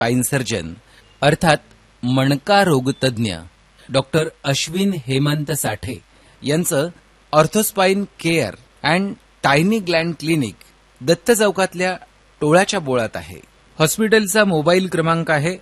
Spine surgeon अर्थात मणका रोगतज्ञ doctor Ashwin Hemant साठे यांचं ऑर्थोस्पाइन care and tiny Gland clinic Datta चौकातल्या टोळाच्या बोळात आहे. हॉस्पिटलचा मोबाईल क्रमांक आहे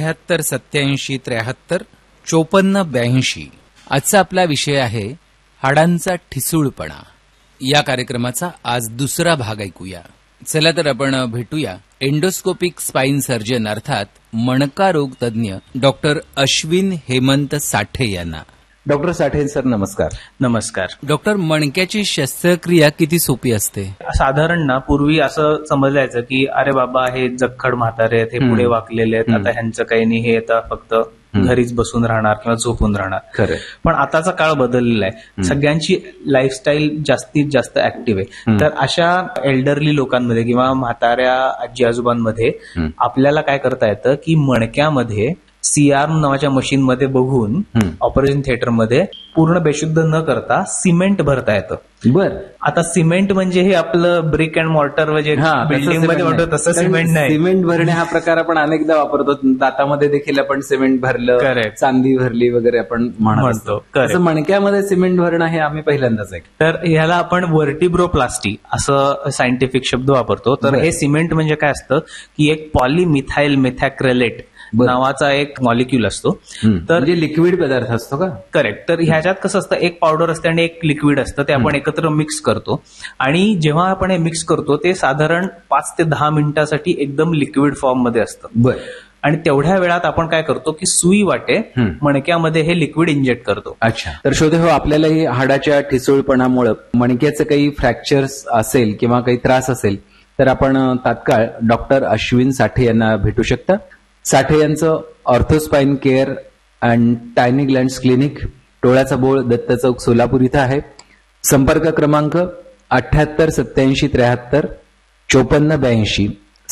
7887735482. आजचा आपला विषय आहे हाडांचा ठिसूळपणा. या कार्यक्रमाचा आज दुसरा भाग ऐकूया. चला तर आपण भेटूया एंडोस्कोपिक स्पाइन सर्जन अर्थात मणका रोग तज्ञ डॉक्टर अश्विन हेमंत साठे यांना. डॉक्टर साठे सर नमस्कार. नमस्कार. डॉक्टर, मणक्याची शस्त्रक्रिया किती सोपी असते? साधारण ना पूर्वी असं समजलं जायचं की अरे बाबा हे जखड म्हातारे आहेत, हे पुढे वाकलेले आहेत, आता ह्यांचं काही नाही, हे आता फक्त घरीच बसून राहणार किंवा झोपून राहणार. खरं. पण आताचा काळ बदललेला आहे. सगळ्यांची लाईफस्टाईल जास्तीत जास्त ऍक्टिव्ह आहे. तर अशा एल्डरली लोकांमध्ये किंवा म्हाताऱ्या आजी आजोबांमध्ये आपल्याला काय करता येतं की मणक्यामध्ये सीआर नावाच्या मशीनमध्ये बघून ऑपरेशन थिएटरमध्ये पूर्ण बेशुद्ध न करता सिमेंट भरता येतं. बर. आता सिमेंट म्हणजे हे आपलं ब्रिक अँड मॉर्टर वगैरे बिल्डिंग मध्ये म्हणतो तसं सिमेंट नाही. सिमेंट भरणे हा प्रकार आपण अनेकदा वापरतो. दातामध्ये देखील आपण सिमेंट भरलं, चांदी भरली वगैरे आपण म्हणतो. मणक्यामध्ये सिमेंट भरणं हे आम्ही पहिल्यांदाच ऐकतो. तर ह्याला आपण वर्टिब्रोप्लास्टी असं सायंटिफिक शब्द वापरतो. तर हे सिमेंट म्हणजे काय असतं की एक पॉलीमिथाइल मेथॅक्रेलेट नावाचा एक मॉलिक्यूल असतो. तर लिक्विड पदार्थ असतो का? करेक्ट. तर ह्याच्यात कसं असतं, एक पावडर असते आणि एक लिक्विड असतं, ते आपण एकत्र मिक्स करतो. आणि जेव्हा आपण हे मिक्स करतो ते साधारण 5 ते 10 मिनिटांसाठी एकदम लिक्विड फॉर्म मध्ये असतं. बरं. आणि तेवढ्या वेळात आपण काय करतो की सुई वाटे मणक्यामध्ये हे लिक्विड इंजेक्ट करतो. अच्छा. तर शोधे हो, आपल्यालाही हाडाच्या ठिसूळपणामुळे मणक्याचं काही फ्रॅक्चर्स असेल किंवा काही त्रास असेल तर आपण तात्काळ डॉक्टर अश्विन साठे यांना भेटू शकता. साठे यांचं ऑर्थोस्पाइन care and tiny glands clinic, टोळाचा बोळ, Datta चौक, सोलापूर इथं आहे. संपर्क क्रमांक 7887735482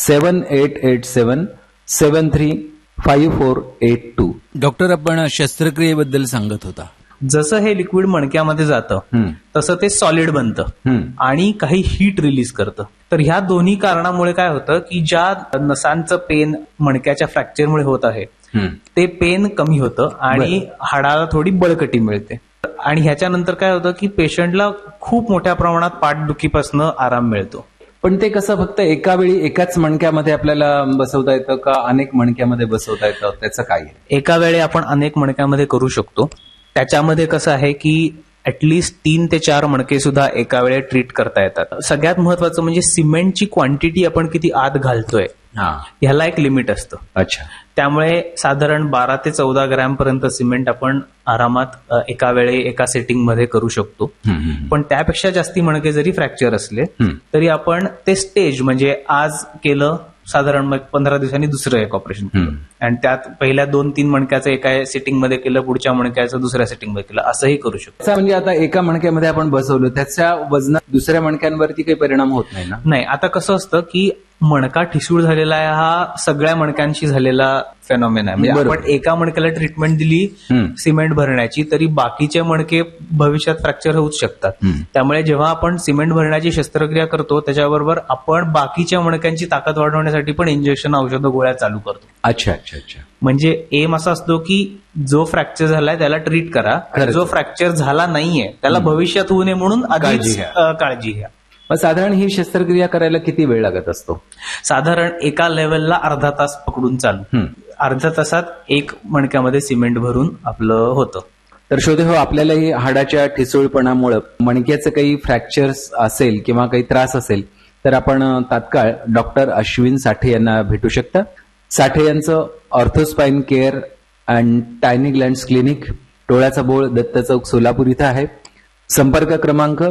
7887735482. डॉक्टर, आपण शस्त्रक्रियेबद्दल सांगत होता. जसं हे लिक्विड मणक्यामध्ये जातं तसं ते सॉलिड बनतं आणि काही हीट रिलीज करतं. तर ह्या दोन्ही कारणामुळे काय होतं की ज्या नसांचं पेन मणक्याच्या फ्रॅक्चरमुळे होत आहे ते पेन कमी होतं आणि हाडाला थोडी बळकटी मिळते. आणि ह्याच्यानंतर काय होतं की पेशंटला खूप मोठ्या प्रमाणात पाठदुखीपासून आराम मिळतो. पण ते कसं फक्त एका वेळी एकाच मणक्यामध्ये आपल्याला बसवता येतं का अनेक मणक्यामध्ये बसवता येतं? त्याचं काय? एका वेळी आपण अनेक मणक्यामध्ये करू शकतो. त्याच्यामध्ये कसं आहे की ऍटलिस्ट 3 ते 4 मणके सुद्धा एका वेळी ट्रीट करता येतात. सगळ्यात महत्वाचं म्हणजे सिमेंटची क्वांटिटी आपण किती आत घालतोय ह्याला एक लिमिट असतं. अच्छा. त्यामुळे साधारण 12 ते 14 ग्रॅम पर्यंत सिमेंट आपण आरामात एका वेळी एका सेटिंगमध्ये करू शकतो. पण त्यापेक्षा जास्ती मणके जरी फ्रॅक्चर असले तरी आपण ते स्टेज म्हणजे आज केलं साधारण मग 15 दिवसांनी दुसरं एक ऑपरेशन केलं आणि त्यात पहिल्या 2-3 मणक्याचं एका सेटिंगमध्ये केलं, पुढच्या मणक्याचं दुसऱ्या सेटिंगमध्ये केलं, असंही करू शकतो. म्हणजे आता एका मणक्यामध्ये आपण बसवलं त्याच्या वजनात दुसऱ्या मणक्यांवरती काही परिणाम होत नाही ना? नाही. आता कसं असतं की मणका ठिसूळ झालेला आहे हा सगळ्या मणक्यांशी झालेला फेनॉमेना आहे. म्हणजे आपण एका मणक्याला ट्रीटमेंट दिली सिमेंट भरण्याची तरी बाकीचे मणके भविष्यात फ्रॅक्चर होऊच शकतात. त्यामुळे जेव्हा आपण सिमेंट भरण्याची शस्त्रक्रिया करतो त्याच्याबरोबर आपण बाकीच्या मणक्यांची ताकद वाढवण्यासाठी पण इंजेक्शन, औषधं, गोळ्या चालू करतो. अच्छा अच्छा अच्छा. म्हणजे एम असा असतो की जो फ्रॅक्चर झालाय त्याला ट्रीट करा, जो फ्रॅक्चर झाला नाहीये त्याला भविष्यात होऊ नये म्हणून आधीच काळजी घ्या. साधारण ही शस्त्रक्रिया करायला किती वेळ लागत असतो? साधारण एका लेवलला अर्धा तास पकडून चालू. अर्ध्या तासात एक मणक्यामध्ये सिमेंट भरून आपलं होतं. तर शोधे हो, आपल्यालाही हाडाच्या ठिसूळपणामुळे मणक्याचं काही फ्रॅक्चर्स असेल किंवा काही त्रास असेल तर आपण तात्काळ डॉक्टर अश्विन साठे यांना भेटू शकता. साठे यांचं ऑर्थोस्पाइन care and tiny glands clinic, टोळाचा बोळ, Datta चौक, सोलापूर इथं आहे. संपर्क क्रमांक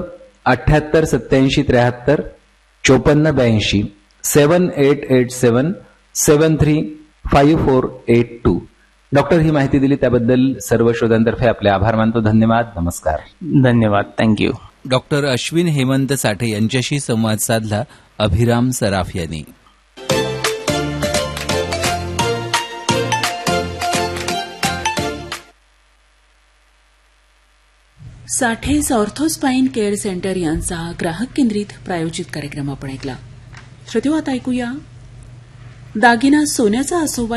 7887735482 7887735482. डॉक्टर, ही माहिती दिली त्याबद्दल सर्व श्रोत्यांतर्फे आपले आभार मानतो. धन्यवाद. नमस्कार. धन्यवाद. थँक्यू. डॉक्टर अश्विन हेमंत साठे यांच्याशी संवाद साधला अभिराम सराफ यांनी. साठेस ऑर्थोस्पाइन केअर सेंटर यांचा ग्राहक केंद्रित प्रायोजित कार्यक्रम आपण ऐकला. श्रोत्यो, आता ऐकूया दागिना सोन्याचा असो वा